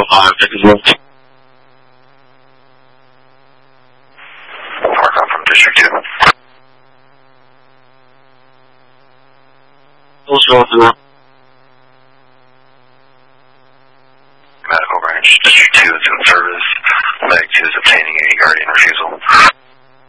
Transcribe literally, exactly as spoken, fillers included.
five, take a look. Mark on from District two. Full show through. Medical branch, District two is in service. Medic two is obtaining a guardian refusal.